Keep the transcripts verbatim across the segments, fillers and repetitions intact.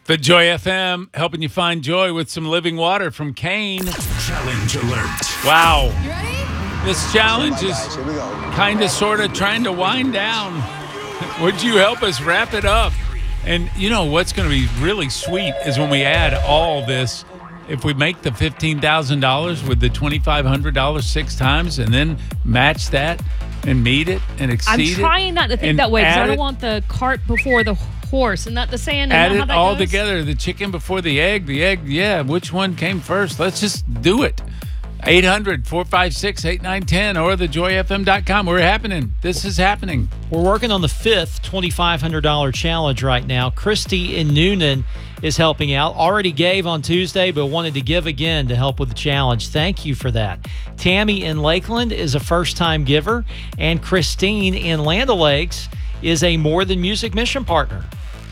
The Joy F M, helping you find joy with some living water from Kane. Challenge alert. Wow. You ready? This challenge is kind of, sort of trying to wind down. Would you help us wrap it up? And you know what's going to be really sweet is when we add all this, if we make the fifteen thousand dollars with the twenty-five hundred dollars six times and then match that and meet it and exceed it. I'm trying not to think that way because I don't want the cart before the horse. And not the saying. Add how it that all goes? together. The chicken before the egg. The egg, yeah. Which one came first? Let's just do it. eight hundred, four five six, eight nine one zero or the joy f m dot com. We're happening. This is happening. We're working on the fifth twenty-five hundred dollars challenge right now. Christy in Noonan is helping out. Already gave on Tuesday, but wanted to give again to help with the challenge. Thank you for that. Tammy in Lakeland is a first-time giver, and Christine in Land O'Lakes is a More Than Music mission partner.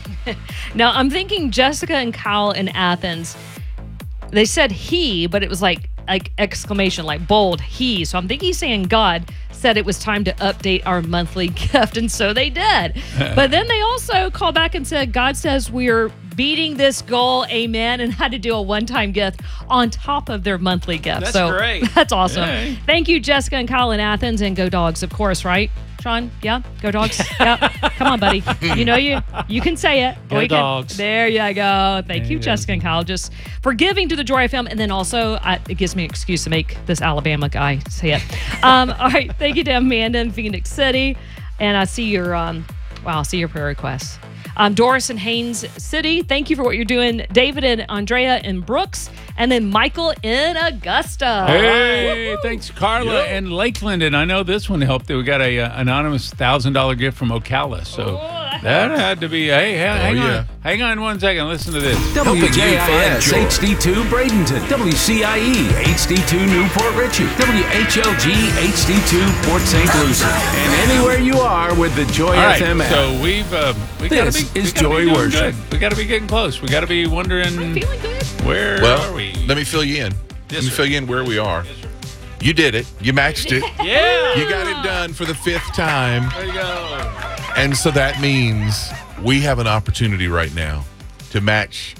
Now, I'm thinking Jessica and Kyle in Athens, they said he, but it was like like exclamation, like bold, he. So I'm thinking he's saying God said it was time to update our monthly gift, and so they did. But then they also called back and said, God says we're beating this goal, amen, and had to do a one-time gift on top of their monthly gift. That's so great. That's awesome. Yay. Thank you, Jessica and Kyle in Athens, and go Dogs, of course, right? Sean, yeah, go Dogs. Yeah, come on, buddy. You know you you can say it. Go We can- Dogs. There you go. Thank There you, you Jessica and Kyle, just for giving to the Joy F M, and then also I, it gives me an excuse to make this Alabama guy say it. Um, all right, thank you to Amanda in Phoenix City, and I see your um, wow, I see your prayer requests. Um, Doris in Haines City, thank you for what you're doing. David and Andrea in Brooks, and then Michael in Augusta. Hey, thanks, Carla and Lakeland. And I know this one helped. We got a uh, anonymous one thousand dollars gift from Ocala. So Oh, that had to be, hey, hey hang yeah. on. Hang on one second. Listen to this. W J I S H D two Bradenton, W C I E H D two Newport Richey, W H L G H D two Port Saint Lucie, and anywhere you are with the Joy All right, F M app. so we've, uh, we gotta This be, is we gotta Joy be doing Worship. good. We got to be getting close. We got to be wondering, I'm feeling good. where Well, are we? let me fill you in. Yes, let me sir. fill you in where we are. You did it. You matched it. Yeah. You got it done for the fifth time. There you go. And so that means we have an opportunity right now to match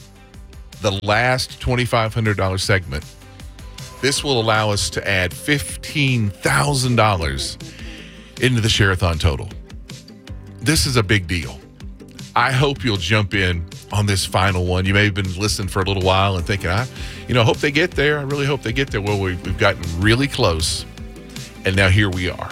the last twenty-five hundred dollars segment. This will allow us to add fifteen thousand dollars into the Share-a-thon total. This is a big deal. I hope you'll jump in on this final one. You may have been listening for a little while and thinking, I, you know, hope they get there. I really hope they get there. Well, we've, we've gotten really close, and now here we are.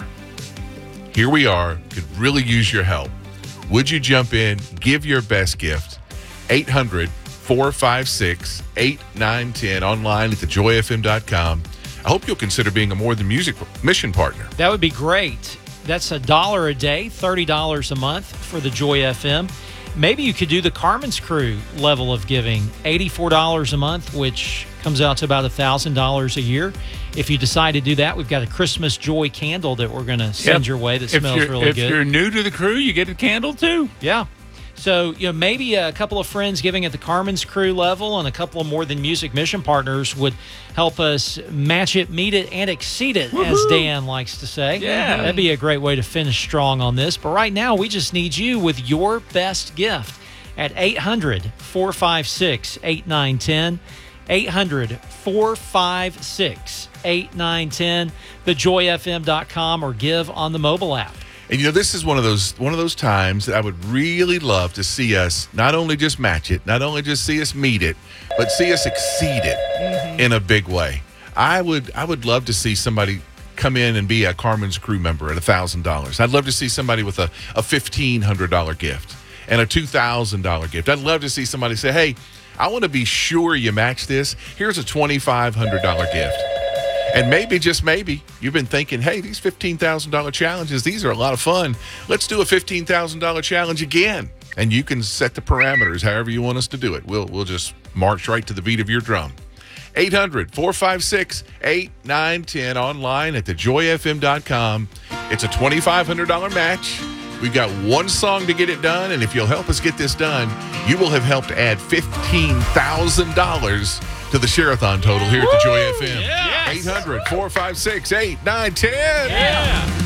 Here we are. Could really use your help. Would you jump in, give your best gift? eight hundred, four five six, eight nine one zero online at the joy f m dot com. I hope you'll consider being a More Than Music mission partner. That would be great. That's a dollar a day, thirty dollars a month for the Joy F M. Maybe you could do the Carmen's Crew level of giving, eighty-four dollars a month, which comes out to about one thousand dollars a year. If you decide to do that, we've got a Christmas Joy candle that we're going to send Yep. your way that If smells you're- really if good. you're new to the crew, you get a candle too. Yeah. So, you know, maybe a couple of friends giving at the Carmen's Crew level and a couple of More Than Music mission partners would help us match it, meet it, and exceed it, as Dan likes to say. Yeah. That'd be a great way to finish strong on this. But right now, we just need you with your best gift at eight hundred, four five six, eight nine one zero. eight hundred, four five six, eight nine one zero, the joy f m dot com, or give on the mobile app. And you know, this is one of those one of those times that I would really love to see us not only just match it, not only just see us meet it, but see us exceed it Mm-hmm. in a big way. I would I would love to see somebody come in and be a Carmen's Crew member at a thousand dollars. I'd love to see somebody with a, a fifteen hundred dollar gift and a two thousand dollar gift. I'd love to see somebody say, hey, I want to be sure you match this. Here's a twenty-five hundred dollar gift. And maybe, just maybe, you've been thinking, hey, these fifteen thousand dollars challenges, these are a lot of fun. Let's do a fifteen thousand dollars challenge again. And you can set the parameters however you want us to do it. We'll, we'll just march right to the beat of your drum. eight hundred, four five six, eight nine one zero online at the joy f m dot com. It's a twenty-five hundred dollar match. We've got one song to get it done, and if you'll help us get this done, you will have helped add fifteen thousand dollars to the Share-a-thon total here at the Joy F M. Yes. eight hundred, four five six, eight nine one zero. Yeah.